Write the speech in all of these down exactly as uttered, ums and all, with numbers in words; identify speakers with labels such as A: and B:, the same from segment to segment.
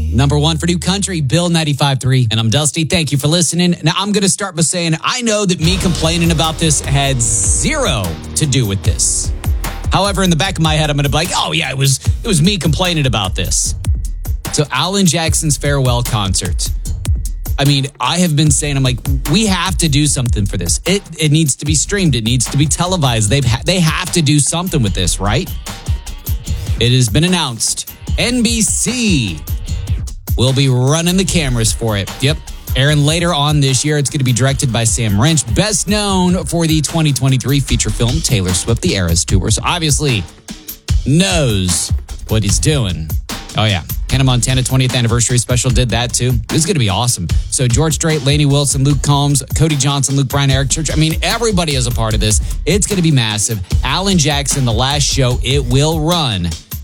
A: Number one for New Country, Bill ninety-five point three. And I'm Dusty. Thank you for listening. Now, I'm going to start by saying I know that me complaining about this had zero to do with this. However, in the back of my head, I'm going to be like, oh, yeah, it was it was me complaining about this. So Alan Jackson's farewell concert. I mean, I have been saying, I'm like, we have to do something for this. It it needs to be streamed. It needs to be televised. They've ha- they have to do something with this, right? It has been announced. N B C will be running the cameras for it. Yep. Airing later on this year. It's going to be directed by Sam Wrench, best known for the twenty twenty-three feature film Taylor Swift, The Eras Tour. So obviously knows what he's doing. Oh, yeah. Hannah Montana twentieth anniversary special did that, too. This is going to be awesome. So George Strait, Lainey Wilson, Luke Combs, Cody Johnson, Luke Bryan, Eric Church. I mean, everybody is a part of this. It's going to be massive. Alan Jackson, the last show, it will run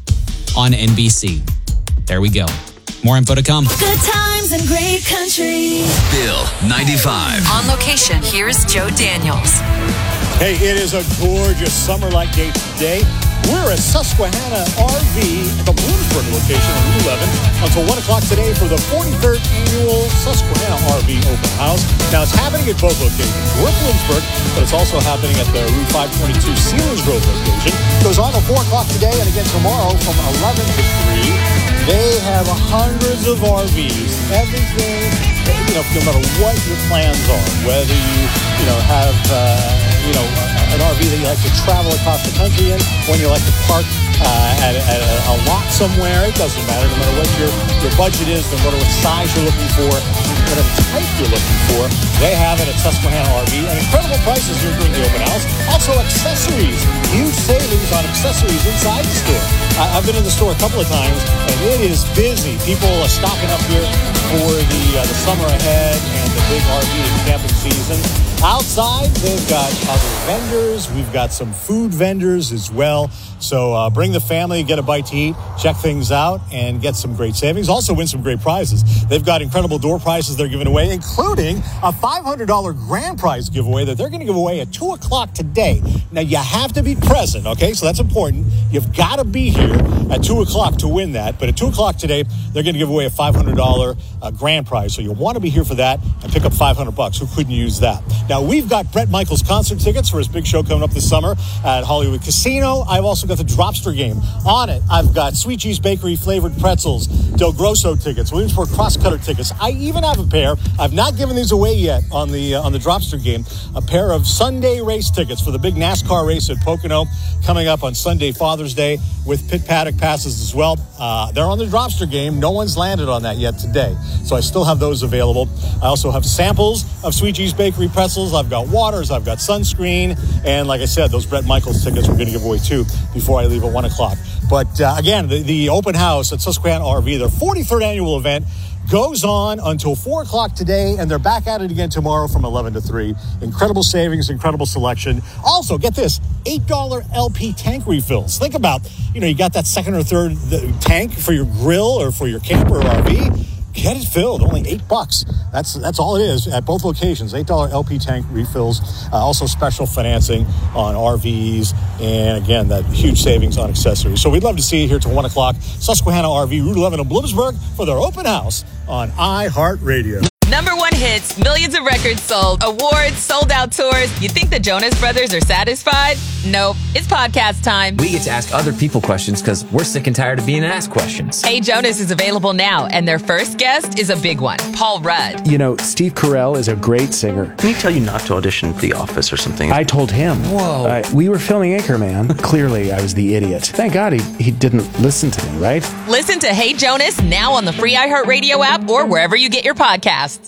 A: on N B C. There we go. More info to come.
B: Good times and great country.
C: Bill ninety-five.
D: On location, here's Joe Daniels.
E: Hey, it is a gorgeous summer-like day today. We're at Susquehanna R V at the Bloomsburg location on Route eleven until one o'clock today for the forty-third annual Susquehanna R V Open House. Now, it's happening at both locations. We're at Bloomsburg, but it's also happening at the Route five twenty-two Selinsgrove location. It goes on at four o'clock today and again tomorrow from eleven to three. They have hundreds of R Vs, everything, you know, no matter what your plans are, whether you, you know, have, uh, you know, an R V that you like to travel across the country in, when you like to park uh, at, at a, a lot somewhere, it doesn't matter, no matter what your, your budget is, no matter what size you're looking for, whatever type you're looking for, they have it at Susquehanna R V. And incredible prices here during the open house. Also accessories, huge savings on accessories inside the store. I, I've been in the store a couple of times, and it is busy. People are stocking up here for the uh, the summer ahead and the big R V and camping season. Outside, they've got other vendors. We've got some food vendors as well. So uh, bring the family, get a bite to eat, check things out, and get some great savings. Also win some great prizes. They've got incredible door prizes they're giving away, including a five hundred dollars grand prize giveaway that they're going to give away at two o'clock today. Now, you have to be present, okay? So that's important. You've got to be here at two o'clock to win that. But at two o'clock today, they're going to give away a five hundred dollars uh, grand prize. So you'll want to be here for that and pick up five hundred bucks. Who couldn't use that? Now, we've got Bret Michaels concert tickets for his big show coming up this summer at Hollywood Casino. I've also got the Dropster game. On it, I've got Sweet Cheese Bakery flavored pretzels, Del Grosso tickets, Williamsport Crosscutter tickets. I even have a pair. I've not given these away yet on the uh, on the Dropster game. A pair of Sunday race tickets for the big NASCAR race at Pocono coming up on Sunday, Father's Day, with pit paddock passes as well. Uh, they're on the Dropster game. No one's landed on that yet today, so I still have those available. I also have samples of Sweet Cheese Bakery pretzels. I've got waters. I've got sunscreen, and like I said, those Bret Michaels tickets we're going to give away too before I leave at one o'clock. But uh, again, the, the open house at Susquehanna R V, their forty-third annual event, goes on until four o'clock today, and they're back at it again tomorrow from eleven to three. Incredible savings, incredible selection. Also, get this, eight dollars L P tank refills. Think about, you know, you got that second or third tank for your grill or for your camper or R V. Get it filled, only eight bucks. That's that's all it is at both locations. eight dollars L P tank refills. Uh, also special financing on R Vs. And again, that huge savings on accessories. So we'd love to see you here till one o'clock. Susquehanna R V, Route eleven in Bloomsburg for their open house on iHeartRadio.
D: Number one hits, millions of records sold, awards, sold out tours. You think the Jonas Brothers are satisfied? Nope. It's podcast time.
F: We get to ask other people questions because we're sick and tired of being asked questions.
D: Hey Jonas is available now, and their first guest is a big one, Paul Rudd.
G: You know, Steve Carell is a great singer.
H: Can he tell you not to audition for The Office or something?
G: I told him.
F: Whoa.
G: Uh, we were filming Anchorman. Clearly, I was the idiot. Thank God he, he didn't listen to me, right?
D: Listen to Hey Jonas now on the free iHeartRadio app or wherever you get your podcasts.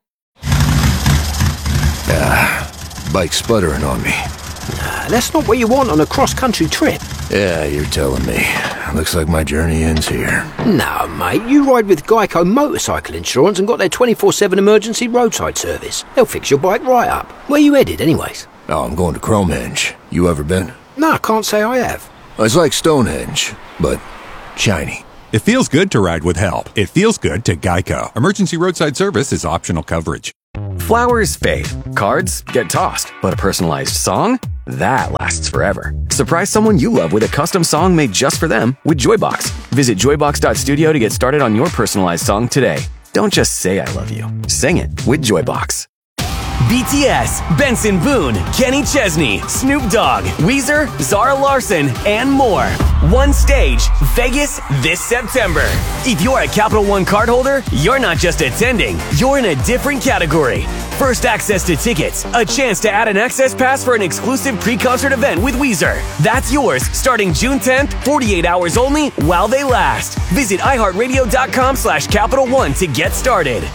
C: Ah, bike's sputtering on me.
I: Nah, that's not what you want on a cross-country trip.
C: Yeah, you're telling me. Looks like my journey ends here.
I: No, mate, you ride with Geico Motorcycle Insurance and got their twenty-four seven emergency roadside service. They'll fix your bike right up. Where you headed, anyways?
C: Oh, I'm going to Cromehenge. You ever been?
I: No, I can't say I have.
C: It's like Stonehenge, but shiny.
J: It feels good to ride with help. It feels good to Geico. Emergency roadside service is optional coverage. Flowers fade. Cards get tossed. But a personalized song? That lasts forever. Surprise someone you love with a custom song made just for them with Joybox. Visit joybox dot studio to get started on your personalized song today. Don't just say I love you. Sing it with Joybox.
K: B T S, Benson Boone, Kenny Chesney, Snoop Dogg, Weezer, Zara Larson, and more. One stage, Vegas this September. If you're a Capital One cardholder, you're not just attending, you're in a different category. First access to tickets, a chance to add an access pass for an exclusive pre-concert event with Weezer. That's yours starting June tenth, forty-eight hours only while they last. Visit iHeartRadio.com slash Capital One to get started.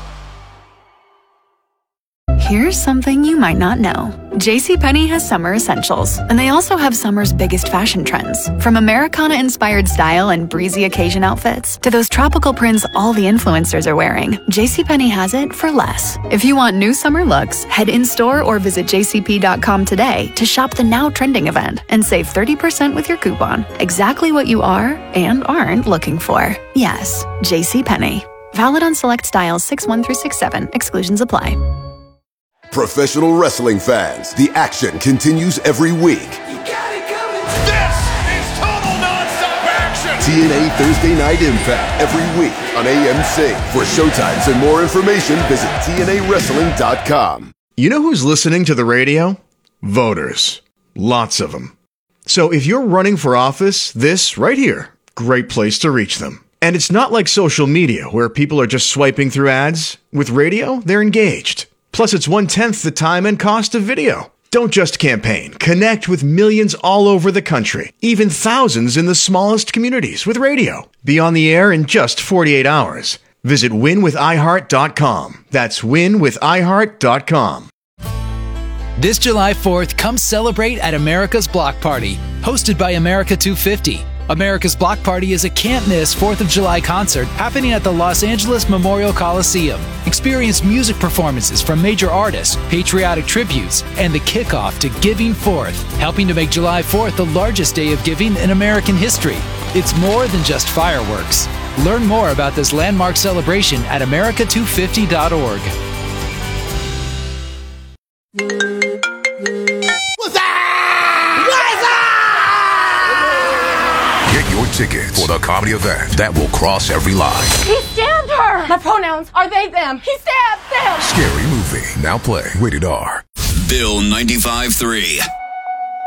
L: Here's something you might not know. JCPenney has summer essentials, and they also have summer's biggest fashion trends. From Americana-inspired style and breezy occasion outfits to those tropical prints all the influencers are wearing, JCPenney has it for less. If you want new summer looks, head in-store or visit j c p dot com today to shop the now trending event and save thirty percent with your coupon. Exactly what you are and aren't looking for. Yes, JCPenney. Valid on select styles six one through six seven. Exclusions apply.
M: Professional wrestling fans, the action continues every week.
N: You got it coming. This is total nonstop action.
M: T N A Thursday Night Impact every week on A M C. For showtimes and more information, visit T N A wrestling dot com.
O: You know who's listening to the radio? Voters. Lots of them. So if you're running for office, this right here, great place to reach them. And it's not like social media where people are just swiping through ads. With radio, they're engaged. Plus, it's one-tenth the time and cost of video. Don't just campaign. Connect with millions all over the country, even thousands in the smallest communities with radio. Be on the air in just forty-eight hours. Visit win with i heart dot com. That's win with i heart dot com.
P: This July fourth, come celebrate at America's Block Party, hosted by America two fifty. America's Block Party is a can't-miss fourth of July concert happening at the Los Angeles Memorial Coliseum. Experience music performances from major artists, patriotic tributes, and the kickoff to Giving Fourth, helping to make July fourth the largest day of giving in American history. It's more than just fireworks. Learn more about this landmark celebration at america two fifty dot org.
Q: Tickets for the comedy event that will cross every line.
R: He stabbed her! My pronouns are they, them. He stabbed them!
Q: Scary Movie. Now play. Rated R.
S: Bill ninety-five three.